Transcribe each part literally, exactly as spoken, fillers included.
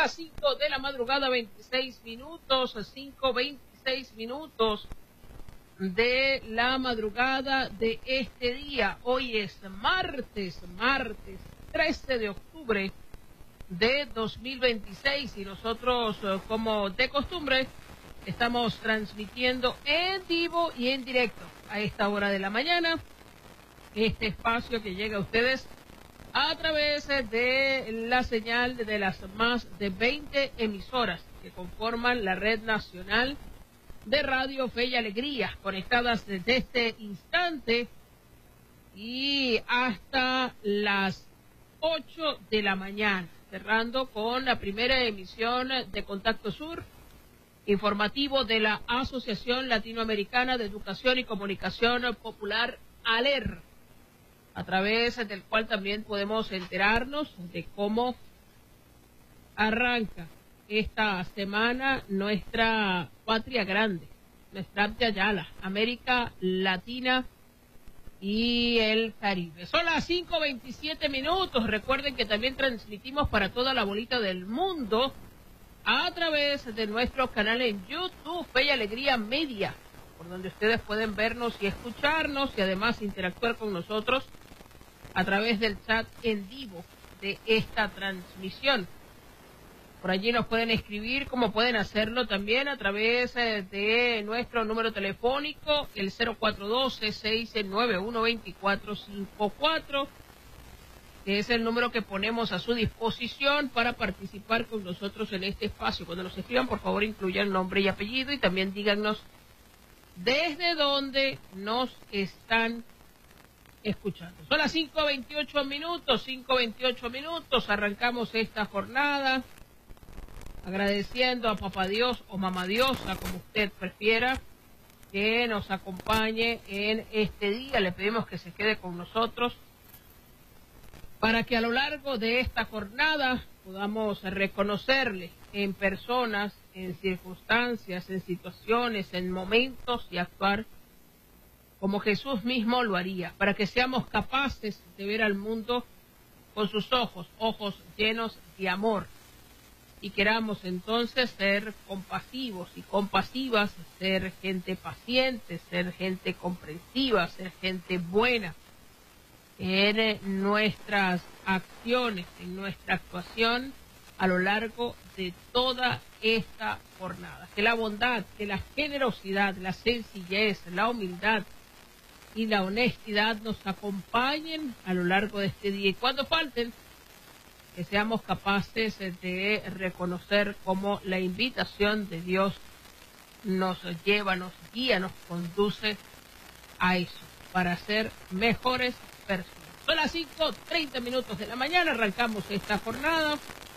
las cinco de la madrugada, veintiséis minutos, cinco veintiséis minutos de la madrugada de este día. Hoy es martes, martes trece de octubre de dos mil veintiséis y nosotros, como de costumbre, estamos transmitiendo en vivo y en directo a esta hora de la mañana este espacio que llega a ustedes a través de la señal de las más de veinte emisoras que conforman la red nacional de Radio Fe y Alegría, conectadas desde este instante y hasta las ocho de la mañana, cerrando con la primera emisión de Contacto Sur, informativo de la Asociación Latinoamericana de Educación y Comunicación Popular, ALER, a través del cual también podemos enterarnos de cómo arranca esta semana nuestra patria grande, nuestra Abya Yala, América Latina y el Caribe. Son las cinco veintisiete minutos. Recuerden que también transmitimos para toda la bolita del mundo a través de nuestro canal en YouTube, Fe y Alegría Media, por donde ustedes pueden vernos y escucharnos y además interactuar con nosotros a través del chat en vivo de esta transmisión. Por allí nos pueden escribir, como pueden hacerlo también a través de nuestro número telefónico, el cero cuatro uno dos, seis nueve uno, dos cuatro cinco cuatro, que es el número que ponemos a su disposición para participar con nosotros en este espacio. Cuando nos escriban, por favor, incluyan nombre y apellido y también díganos desde dónde nos están escuchando. Son las cinco veintiocho minutos, cinco veintiocho minutos, arrancamos esta jornada agradeciendo a Papá Dios o Mamá Diosa, como usted prefiera, que nos acompañe en este día. Le pedimos que se quede con nosotros para que a lo largo de esta jornada podamos reconocerle en personas, en circunstancias, en situaciones, en momentos y actuar como Jesús mismo lo haría, para que seamos capaces de ver al mundo con sus ojos, ojos llenos de amor, y queramos entonces ser compasivos y compasivas, ser gente paciente, ser gente comprensiva, ser gente buena en nuestras acciones, en nuestra actuación a lo largo de toda esta jornada. Que la bondad, que la generosidad, la sencillez, la humildad y la honestidad nos acompañen a lo largo de este día. Y cuando falten, que seamos capaces de reconocer cómo la invitación de Dios nos lleva, nos guía, nos conduce a eso, para ser mejores personas. Son las cinco treinta minutos de la mañana, arrancamos esta jornada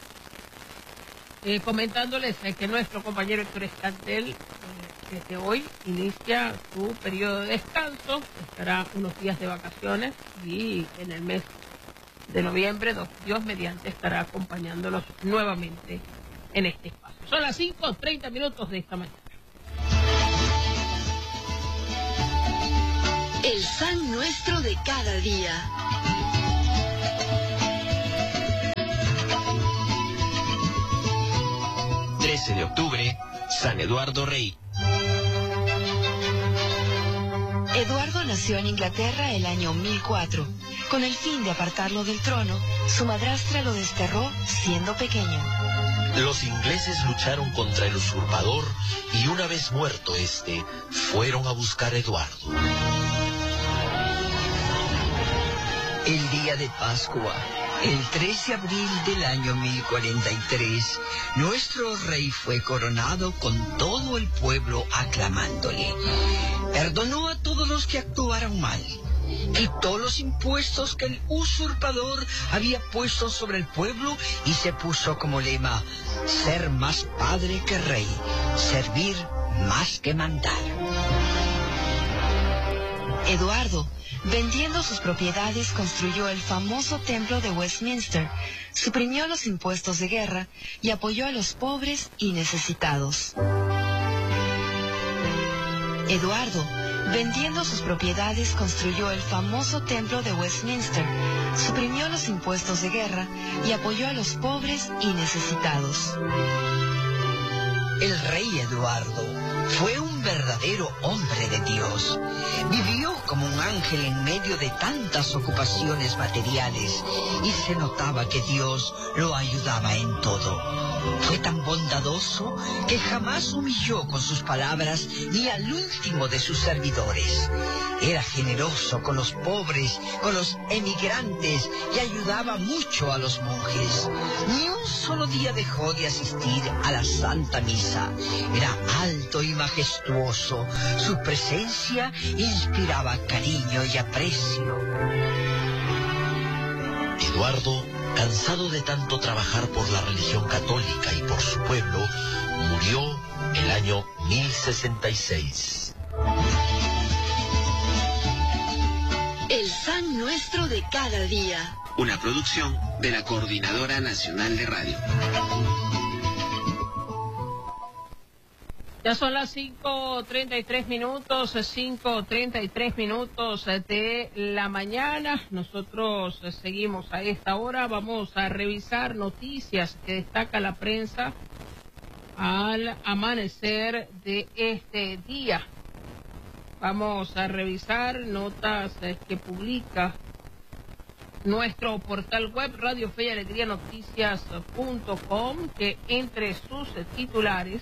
eh, comentándoles eh, que nuestro compañero Héctor Escantel eh, desde hoy inicia su periodo de descanso, estará unos días de vacaciones y en el mes de noviembre, Dios mediante, estará acompañándolos nuevamente en este espacio. Son las cinco treinta minutos de esta mañana. El San Nuestro de cada día. trece de octubre, San Eduardo Rey. Eduardo nació en Inglaterra el año mil cuatro. Con el fin de apartarlo del trono, su madrastra lo desterró siendo pequeño. Los ingleses lucharon contra el usurpador y una vez muerto este, fueron a buscar a Eduardo. El día de Pascua, el tres de abril del año mil cuarenta y tres, nuestro rey fue coronado con todo el pueblo aclamándole. Perdonó a todos los que actuaron mal. Quitó los impuestos que el usurpador había puesto sobre el pueblo y se puso como lema: ser más padre que rey, servir más que mandar. Eduardo, vendiendo sus propiedades, construyó el famoso templo de Westminster, suprimió los impuestos de guerra y apoyó a los pobres y necesitados. Eduardo, vendiendo sus propiedades, construyó el famoso templo de Westminster, suprimió los impuestos de guerra y apoyó a los pobres y necesitados. El rey Eduardo fue un verdadero hombre de Dios. Vivió como un ángel en medio de tantas ocupaciones materiales y se notaba que Dios lo ayudaba en todo. Fue tan bondadoso que jamás humilló con sus palabras ni al último de sus servidores. Era generoso con los pobres, con los emigrantes y ayudaba mucho a los monjes. Ni un solo día dejó de asistir a la Santa Misa. Era alto y majestuoso. Su presencia inspiraba cariño y aprecio. Eduardo, cansado de tanto trabajar por la religión católica y por su pueblo, murió el año mil sesenta y seis. El San Nuestro de cada día. Una producción de la Coordinadora Nacional de Radio. Ya son las cinco treinta y tres minutos, cinco treinta y tres minutos de la mañana. Nosotros seguimos a esta hora. Vamos a revisar noticias que destaca la prensa al amanecer de este día. Vamos a revisar notas que publica nuestro portal web Radio Fe y Alegría Noticias punto com, que entre sus titulares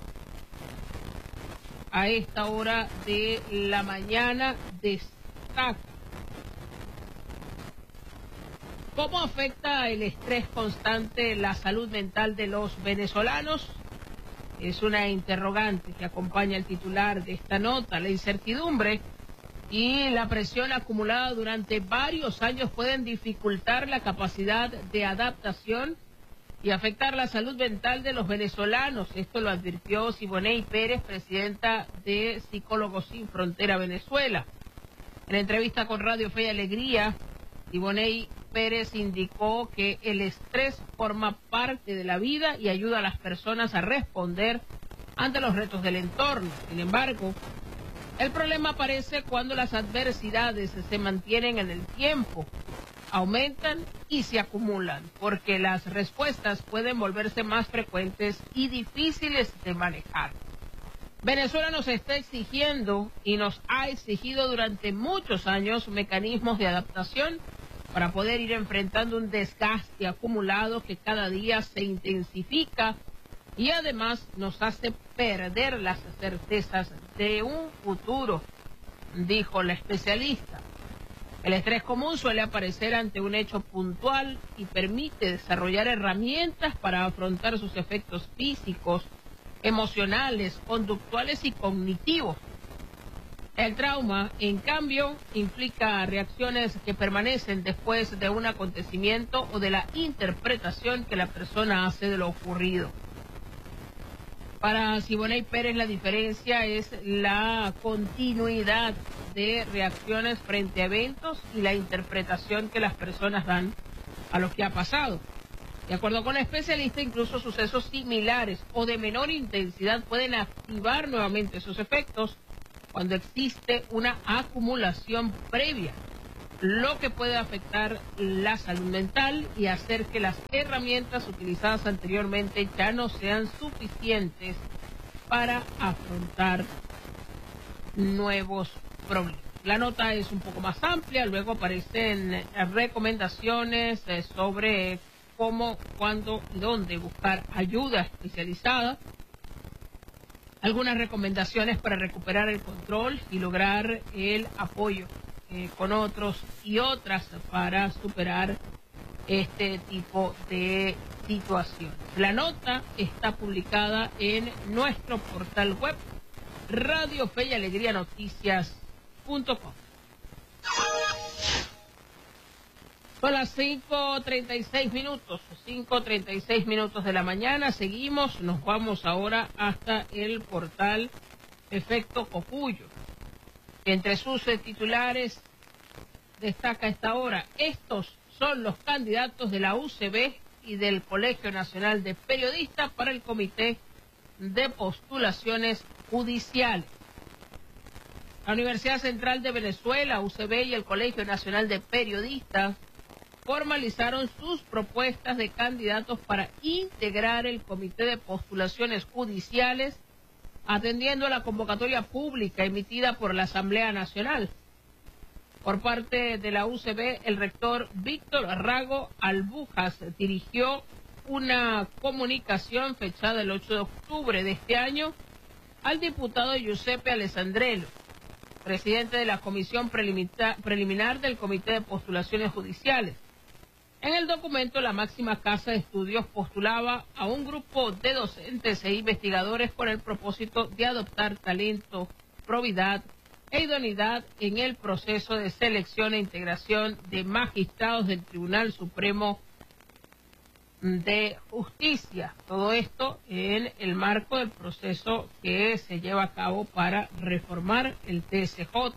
a esta hora de la mañana destaca: ¿cómo afecta el estrés constante la salud mental de los venezolanos? Es una interrogante que acompaña el titular de esta nota. La incertidumbre y la presión acumulada durante varios años pueden dificultar la capacidad de adaptación y afectar la salud mental de los venezolanos. Esto lo advirtió Siboney Pérez, presidenta de Psicólogos Sin Frontera Venezuela. En entrevista con Radio Fe y Alegría, Siboney Pérez indicó que el estrés forma parte de la vida y ayuda a las personas a responder ante los retos del entorno. Sin embargo, el problema aparece cuando las adversidades se mantienen en el tiempo, aumentan y se acumulan, porque las respuestas pueden volverse más frecuentes y difíciles de manejar. Venezuela nos está exigiendo y nos ha exigido durante muchos años mecanismos de adaptación para poder ir enfrentando un desgaste acumulado que cada día se intensifica y además nos hace perder las certezas de un futuro, dijo la especialista. El estrés común suele aparecer ante un hecho puntual y permite desarrollar herramientas para afrontar sus efectos físicos, emocionales, conductuales y cognitivos. El trauma, en cambio, implica reacciones que permanecen después de un acontecimiento o de la interpretación que la persona hace de lo ocurrido. Para Siboney Pérez, la diferencia es la continuidad de reacciones frente a eventos y la interpretación que las personas dan a lo que ha pasado. De acuerdo con la especialista, incluso sucesos similares o de menor intensidad pueden activar nuevamente esos efectos cuando existe una acumulación previa, lo que puede afectar la salud mental y hacer que las herramientas utilizadas anteriormente ya no sean suficientes para afrontar nuevos problemas. La nota es un poco más amplia, luego aparecen recomendaciones sobre cómo, cuándo y dónde buscar ayuda especializada, algunas recomendaciones para recuperar el control y lograr el apoyo eh, con otros y otras para superar este tipo de situaciones. La nota está publicada en nuestro portal web Radio Fe y Alegría Noticias punto com. Son las cinco treinta y seis minutos, cinco treinta y seis minutos de la mañana. Seguimos, nos vamos ahora hasta el portal Efecto Cocuyo. Entre sus titulares destaca esta hora: estos son los candidatos de la U C B y del Colegio Nacional de Periodistas para el Comité de Postulaciones Judiciales. La Universidad Central de Venezuela, U C B y el Colegio Nacional de Periodistas formalizaron sus propuestas de candidatos para integrar el Comité de Postulaciones Judiciales, atendiendo a la convocatoria pública emitida por la Asamblea Nacional. Por parte de la U C B, el rector Víctor Rago Albujas dirigió una comunicación fechada el ocho de octubre de este año al diputado Giuseppe Alessandrello, presidente de la Comisión Preliminar del Comité de Postulaciones Judiciales. En el documento, la máxima casa de estudios postulaba a un grupo de docentes e investigadores con el propósito de adoptar talento, probidad e idoneidad en el proceso de selección e integración de magistrados del Tribunal Supremo de Justicia. Todo esto en el marco del proceso que se lleva a cabo para reformar el T S J.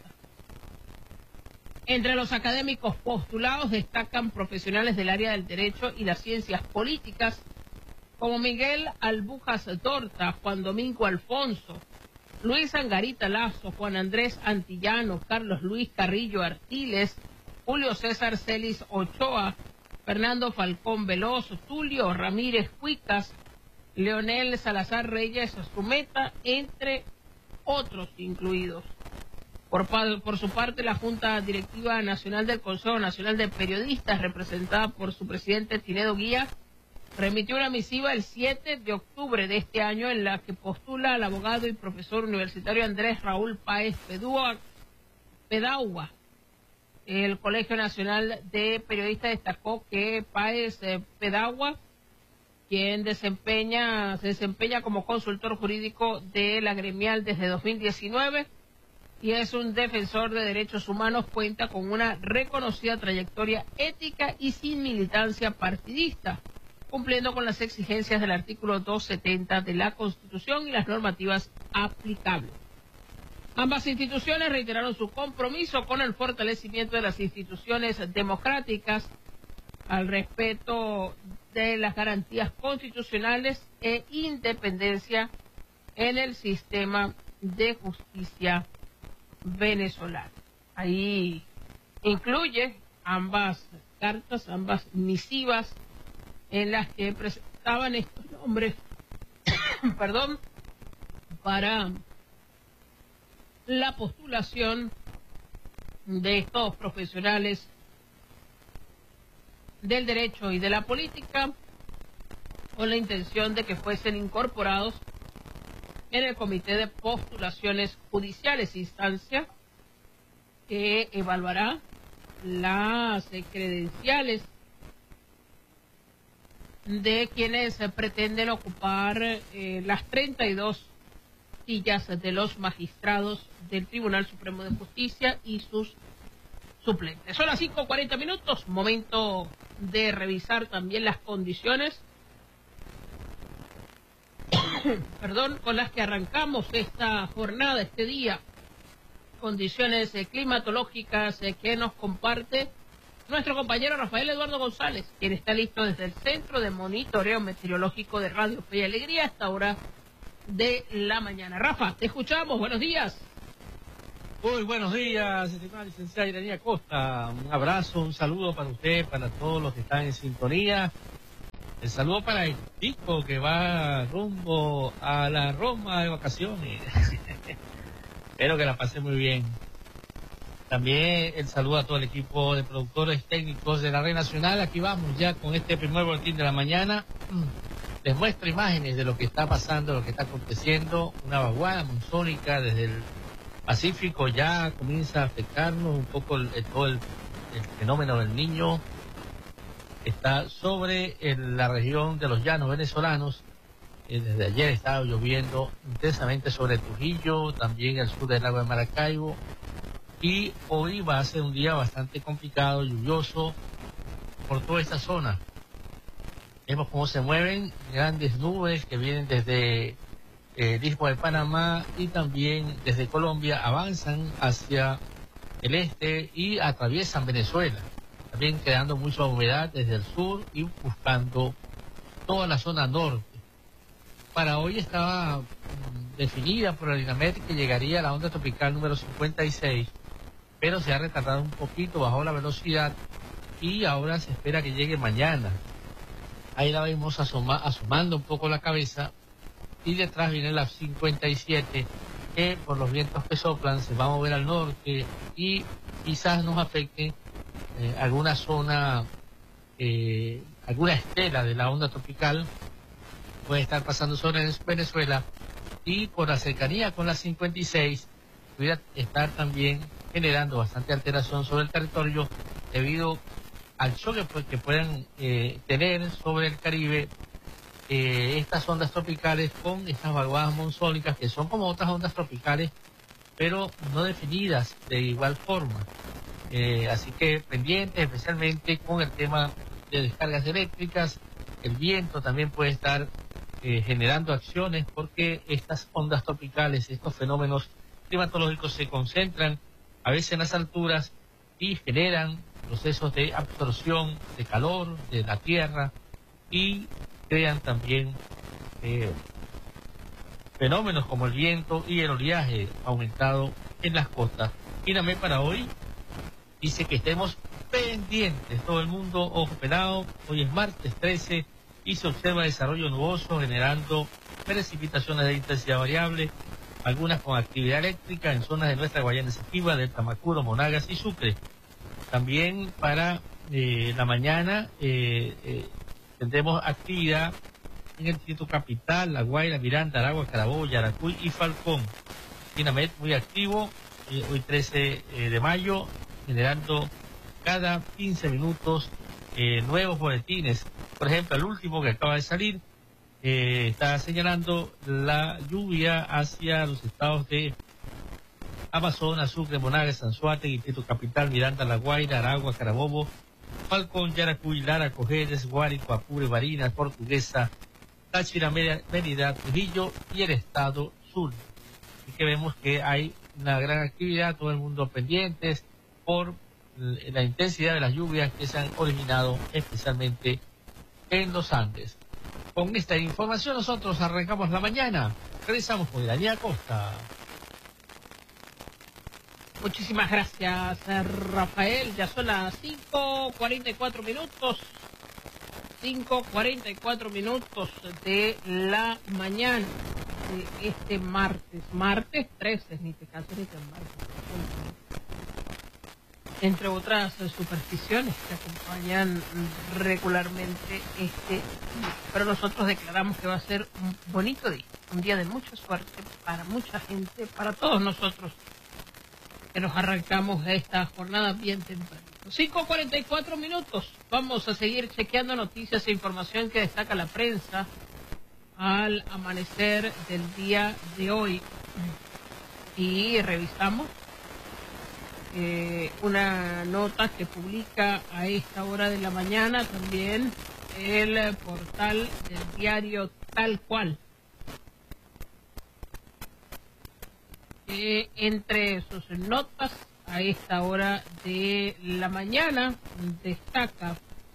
Entre los académicos postulados destacan profesionales del área del derecho y las ciencias políticas, como Miguel Albujas Torta, Juan Domingo Alfonso, Luis Angarita Lazo, Juan Andrés Antillano, Carlos Luis Carrillo Artiles, Julio César Celis Ochoa, Fernando Falcón Veloso, Tulio Ramírez Cuicas, Leonel Salazar Reyes Zumeta, entre otros incluidos. Por, por su parte, la Junta Directiva Nacional del Consejo Nacional de Periodistas, representada por su presidente Tinedo Guía, remitió una misiva el siete de octubre de este año en la que postula al abogado y profesor universitario Andrés Raúl Páez Pedagua. El Colegio Nacional de Periodistas destacó que Páez eh, Pedagua, quien desempeña, se desempeña como consultor jurídico de la gremial desde dos mil diecinueve y es un defensor de derechos humanos, cuenta con una reconocida trayectoria ética y sin militancia partidista, cumpliendo con las exigencias del artículo doscientos setenta de la Constitución y las normativas aplicables. Ambas instituciones reiteraron su compromiso con el fortalecimiento de las instituciones democráticas, al respeto de las garantías constitucionales e independencia en el sistema de justicia venezolano. Ahí incluye ambas cartas, ambas misivas en las que presentaban estos nombres, perdón, para la postulación de estos profesionales del derecho y de la política, con la intención de que fuesen incorporados en el Comité de Postulaciones Judiciales, instancia que evaluará las credenciales de quienes pretenden ocupar eh, las treinta y dos sillas de los magistrados del Tribunal Supremo de Justicia y sus suplentes. Son las cinco cuarenta minutos, momento de revisar también las condiciones perdón, con las que arrancamos esta jornada, este día, condiciones eh, climatológicas eh, que nos comparte nuestro compañero Rafael Eduardo González, quien está listo desde el Centro de Monitoreo Meteorológico de Radio Fe y Alegría a esta hora de la mañana. Rafa, te escuchamos, buenos días. Muy buenos días, estimada licenciada Iranía Costa. Un abrazo, un saludo para usted, para todos los que están en sintonía. El saludo para el chico que va rumbo a la Roma de vacaciones. Espero que la pase muy bien. También el saludo a todo el equipo de productores técnicos de la Red Nacional. Aquí vamos ya con este primer boletín de la mañana. Les muestro imágenes de lo que está pasando, lo que está aconteciendo. Una vaguada monzónica desde el Pacífico ya comienza a afectarnos un poco el, el, todo el, el fenómeno del Niño. Está sobre el, la región de los llanos venezolanos. Eh, desde ayer estaba lloviendo intensamente sobre Trujillo, también el sur del lago de Maracaibo. Y hoy va a ser un día bastante complicado, lluvioso, por toda esta zona. Vemos cómo se mueven grandes nubes que vienen desde eh, el Istmo de Panamá y también desde Colombia, avanzan hacia el este y atraviesan Venezuela. También quedando mucha humedad desde el sur y buscando toda la zona norte. Para hoy estaba mm, definida por el INAMET que llegaría a la onda tropical número cincuenta y seis, pero se ha retardado un poquito, bajó la velocidad y ahora se espera que llegue mañana. Ahí la vemos asoma, asomando un poco la cabeza, y detrás viene la cincuenta y siete, que por los vientos que soplan se va a mover al norte y quizás nos afecte eh, alguna zona, eh, alguna estela de la onda tropical puede estar pasando sobre Venezuela, y por la cercanía con la cincuenta y seis pudiera estar también generando bastante alteración sobre el territorio debido al choque pues, que puedan eh, tener sobre el Caribe eh, estas ondas tropicales con estas vaguadas monzónicas, que son como otras ondas tropicales, pero no definidas de igual forma. Eh, así que pendientes, especialmente con el tema de descargas eléctricas. El viento también puede estar eh, generando acciones, porque estas ondas tropicales, estos fenómenos climatológicos se concentran a veces en las alturas y generan procesos de absorción de calor de la tierra y crean también eh, fenómenos como el viento y el oleaje aumentado en las costas. Mírame para hoy, dice que estemos pendientes, todo el mundo, ojo pelado. Hoy es martes trece y se observa desarrollo nuboso generando precipitaciones de intensidad variable, algunas con actividad eléctrica en zonas de nuestra Guayana Esequiba, del Tamacuro, Monagas y Sucre. También para eh, la mañana eh, eh, tendremos actividad en el Distrito Capital, La Guaira, Miranda, Aragua, Carabobo, Yaracuy y Falcón. Dinamet muy activo, eh, hoy trece eh, de mayo, generando cada quince minutos eh, nuevos boletines. Por ejemplo, el último que acaba de salir eh, está señalando la lluvia hacia los estados de Amazonas, Sucre, Monagas, Anzoátegui, Distrito Capital, Miranda, La Guaira, Aragua, Carabobo, Falcón, Yaracuy, Lara, Cojedes, Guárico, Apure, Barinas, Portuguesa, Táchira, Mérida, Trujillo y el estado sur. Así que vemos que hay una gran actividad, todo el mundo pendientes por la intensidad de las lluvias que se han originado especialmente en los Andes. Con esta información nosotros arrancamos la mañana. Regresamos con Iranía Costa. Muchísimas gracias, Rafael. Ya son las cinco cuarenta y cuatro minutos. cinco cuarenta y cuatro minutos de la mañana de este martes. Martes trece, ni te cases ni te embarques. Entre otras supersticiones que acompañan regularmente este día. Pero nosotros declaramos que va a ser un bonito día, un día de mucha suerte para mucha gente, para todos nosotros que nos arrancamos de esta jornada bien temprano. cinco cuarenta y cuatro minutos. Vamos a seguir chequeando noticias e información que destaca la prensa al amanecer del día de hoy. Y revisamos eh, una nota que publica a esta hora de la mañana también el portal del diario Tal Cual. Eh, entre sus notas a esta hora de la mañana destaca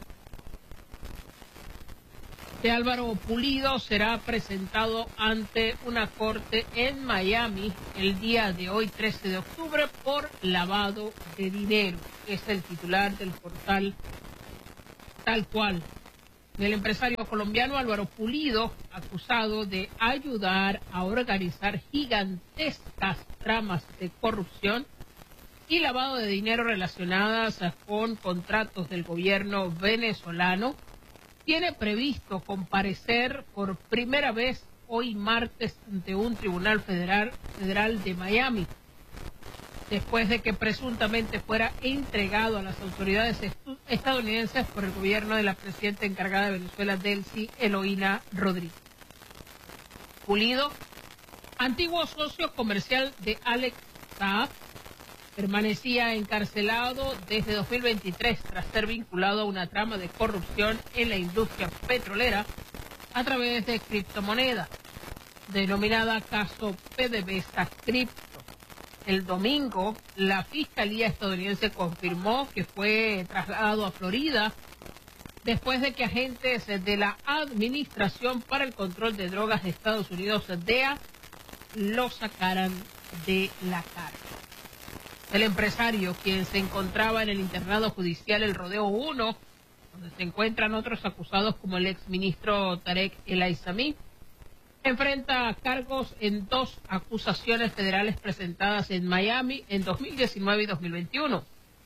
que Álvaro Pulido será presentado ante una corte en Miami el día de hoy, trece de octubre, por lavado de dinero. Es el titular del portal Tal Cual. El empresario colombiano Álvaro Pulido, acusado de ayudar a organizar gigantescas tramas de corrupción y lavado de dinero relacionadas con contratos del gobierno venezolano, tiene previsto comparecer por primera vez hoy martes ante un tribunal federal, federal de Miami, después de que presuntamente fuera entregado a las autoridades estadounidenses por el gobierno de la presidenta encargada de Venezuela, Delcy Eloína Rodríguez. Pulido, antiguo socio comercial de Alex Saab, permanecía encarcelado desde dos mil veintitrés tras ser vinculado a una trama de corrupción en la industria petrolera a través de criptomonedas, denominada caso PDVSA Cripto. El domingo, la Fiscalía estadounidense confirmó que fue trasladado a Florida después de que agentes de la Administración para el Control de Drogas de Estados Unidos, D E A, lo sacaran de la cárcel. El empresario, quien se encontraba en el internado judicial El Rodeo uno, donde se encuentran otros acusados como el exministro Tarek El Aissami, enfrenta cargos en dos acusaciones federales presentadas en Miami en dos mil diecinueve y dos mil veintiuno,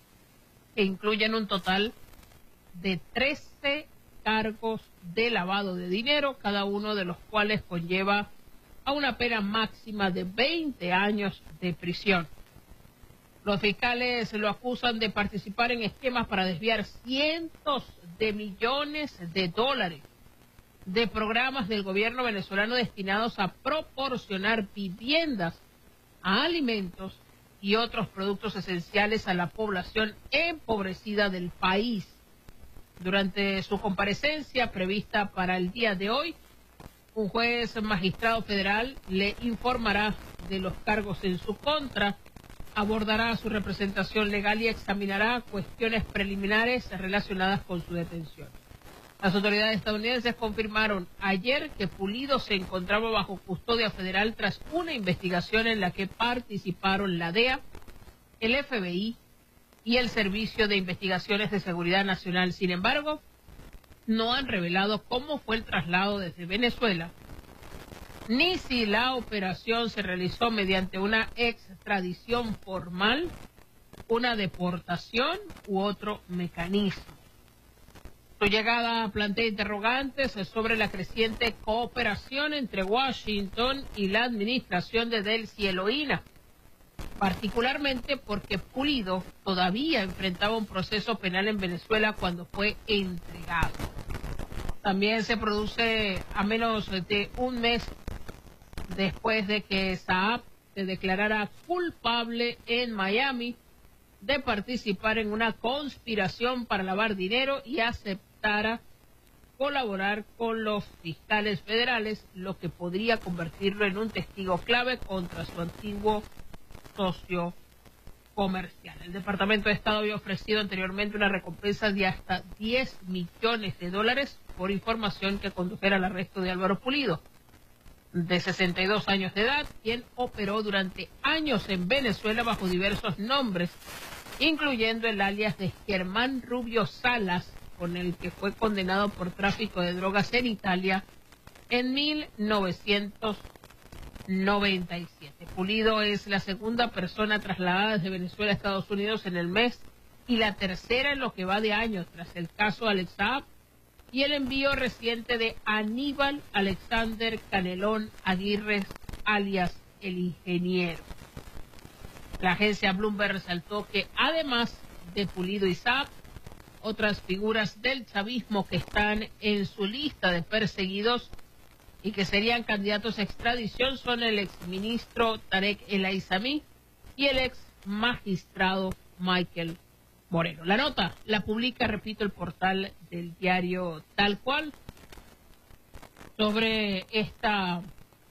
que incluyen un total de trece cargos de lavado de dinero, cada uno de los cuales conlleva a una pena máxima de veinte años de prisión. Los fiscales lo acusan de participar en esquemas para desviar cientos de millones de dólares de programas del gobierno venezolano destinados a proporcionar viviendas, a alimentos y otros productos esenciales a la población empobrecida del país. Durante su comparecencia prevista para el día de hoy, un juez magistrado federal le informará de los cargos en su contra, abordará su representación legal y examinará cuestiones preliminares relacionadas con su detención. Las autoridades estadounidenses confirmaron ayer que Pulido se encontraba bajo custodia federal tras una investigación en la que participaron la D E A, el F B I y el Servicio de Investigaciones de Seguridad Nacional. Sin embargo, no han revelado cómo fue el traslado desde Venezuela, ni si la operación se realizó mediante una extradición formal, una deportación u otro mecanismo. Su llegada plantea interrogantes sobre la creciente cooperación entre Washington y la administración de Delcy Eloína, particularmente porque Pulido todavía enfrentaba un proceso penal en Venezuela cuando fue entregado. También se produce a menos de un mes después de que Saab se declarara culpable en Miami de participar en una conspiración para lavar dinero y aceptara colaborar con los fiscales federales, lo que podría convertirlo en un testigo clave contra su antiguo socio comercial. El Departamento de Estado había ofrecido anteriormente una recompensa de hasta diez millones de dólares por información que condujera al arresto de Álvaro Pulido, de sesenta y dos años de edad, quien operó durante años en Venezuela bajo diversos nombres, incluyendo el alias de Germán Rubio Salas, con el que fue condenado por tráfico de drogas en Italia en mil novecientos noventa y siete. Pulido es la segunda persona trasladada desde Venezuela a Estados Unidos en el mes y la tercera en lo que va de año, tras el caso Alex Saab y el envío reciente de Aníbal Alexander Canelón Aguirre, alias el Ingeniero. La agencia Bloomberg resaltó que además de Pulido y Saab, otras figuras del chavismo que están en su lista de perseguidos y que serían candidatos a extradición son el exministro Tarek El Aissami y el ex magistrado Michael Moreno. La nota la publica, repito, el portal del diario Tal Cual sobre esta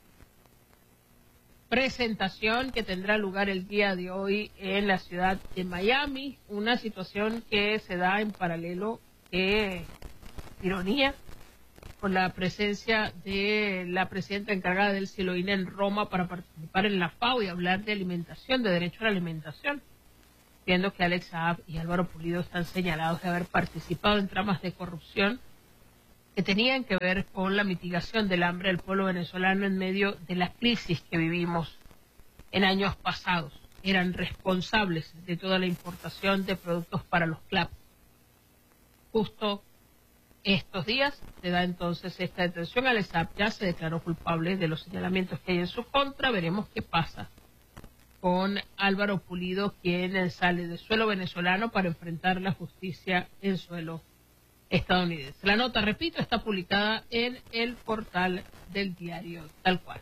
presentación que tendrá lugar el día de hoy en la ciudad de Miami, una situación que se da en paralelo, que ironía, con la presencia de la presidenta encargada del Eloína en Roma para participar en la FAO y hablar de alimentación, de derecho a la alimentación, viendo que Alex Saab y Álvaro Pulido están señalados de haber participado en tramas de corrupción que tenían que ver con la mitigación del hambre del pueblo venezolano en medio de la crisis que vivimos en años pasados. Eran responsables de toda la importación de productos para los C L A P. Justo estos días se da entonces esta detención. Alex Saab ya se declaró culpable de los señalamientos que hay en su contra. Veremos qué pasa con Álvaro Pulido, quien sale de suelo venezolano para enfrentar la justicia en suelo estadounidense. La nota, repito, está publicada en el portal del diario Tal Cual.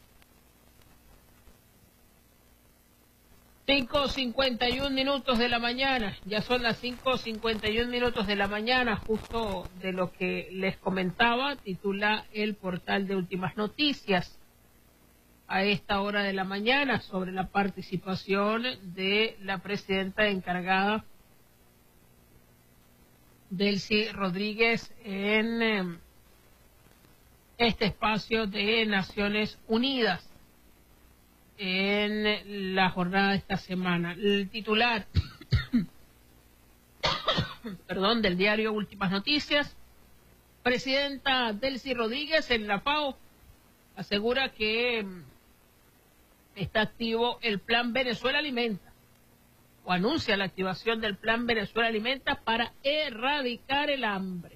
cinco cincuenta y un minutos de la mañana, ya son las cinco cincuenta y un minutos de la mañana, justo de lo que les comentaba, titula el portal de Últimas Noticias a esta hora de la mañana sobre la participación de la presidenta encargada Delcy Rodríguez en eh, este espacio de Naciones Unidas. en la jornada de esta semana. El titular, perdón, del diario Últimas Noticias, presidenta Delcy Rodríguez en la FAO asegura que está activo el Plan Venezuela Alimenta, o anuncia la activación del Plan Venezuela Alimenta para erradicar el hambre.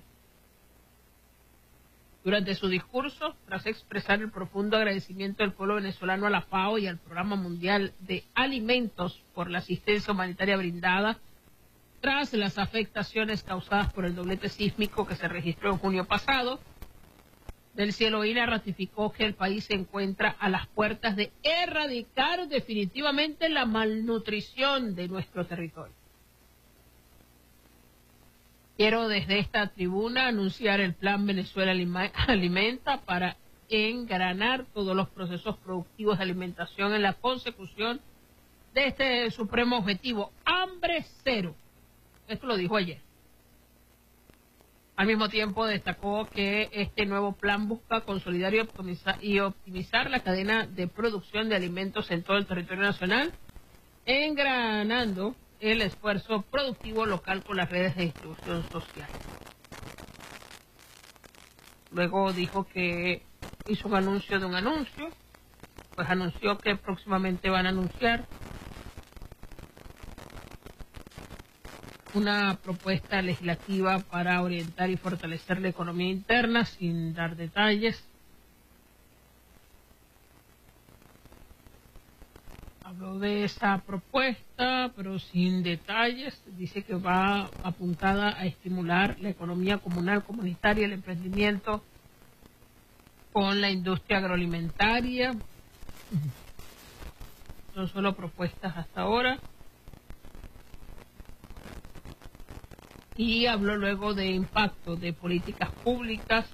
Durante su discurso, tras expresar el profundo agradecimiento del pueblo venezolano a la FAO y al Programa Mundial de Alimentos por la asistencia humanitaria brindada, tras las afectaciones causadas por el doblete sísmico que se registró en junio pasado, Delcy Eloína ratificó que el país se encuentra a las puertas de erradicar definitivamente la malnutrición de nuestro territorio. Quiero desde esta tribuna anunciar el Plan Venezuela Alimenta para engranar todos los procesos productivos de alimentación en la consecución de este supremo objetivo, hambre cero. Esto lo dijo ayer. Al mismo tiempo destacó que este nuevo plan busca consolidar y optimizar, y optimizar la cadena de producción de alimentos en todo el territorio nacional, engranando el esfuerzo productivo local con las redes de distribución social. Luego dijo que hizo un anuncio de un anuncio, pues anunció que próximamente van a anunciar una propuesta legislativa para orientar y fortalecer la economía interna, sin dar detalles. Habló de esa propuesta, pero sin detalles. Dice que va apuntada a estimular la economía comunal, comunitaria, el emprendimiento con la industria agroalimentaria. Son solo propuestas hasta ahora. Y habló luego de impacto de políticas públicas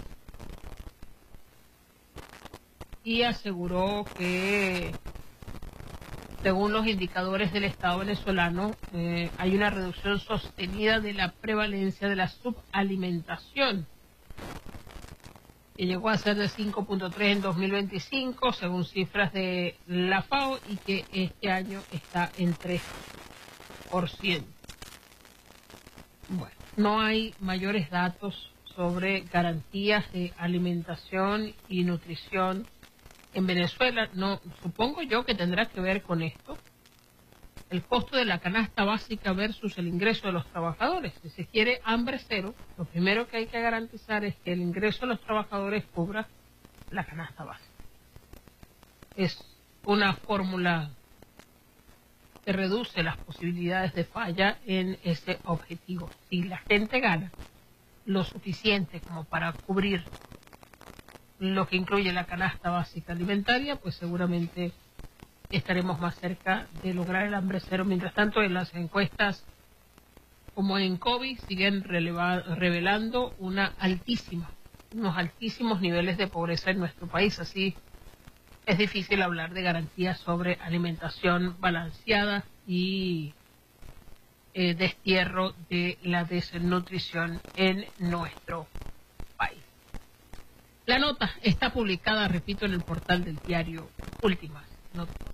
y aseguró que según los indicadores del Estado venezolano eh, hay una reducción sostenida de la prevalencia de la subalimentación, que llegó a ser de cinco punto tres en dos mil veinticinco según cifras de la FAO, y que este año está en tres por ciento. Bueno, no hay mayores datos sobre garantías de alimentación y nutrición en Venezuela. No, supongo yo que tendrá que ver con esto, el costo de la canasta básica versus el ingreso de los trabajadores. Si se quiere hambre cero, lo primero que hay que garantizar es que el ingreso de los trabajadores cubra la canasta básica. Es una fórmula que reduce las posibilidades de falla en ese objetivo. Si la gente gana lo suficiente como para cubrir lo que incluye la canasta básica alimentaria, pues seguramente estaremos más cerca de lograr el hambre cero. Mientras tanto, en las encuestas, como en COVID, siguen releva, revelando una altísima, unos altísimos niveles de pobreza en nuestro país. Así es difícil hablar de garantías sobre alimentación balanceada y eh, destierro de la desnutrición en nuestro país. La nota está publicada, repito, en el portal del diario Últimas Noticias.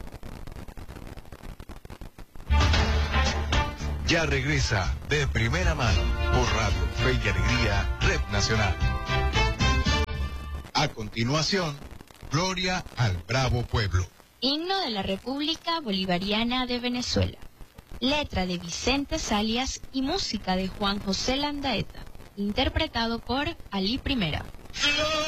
Ya regresa de primera mano por Radio Fe y Alegría, Red Nacional. A continuación, Gloria al Bravo Pueblo. Himno de la República Bolivariana de Venezuela. Letra de Vicente Salias y música de Juan José Landaeta. Interpretado por Ali Primera.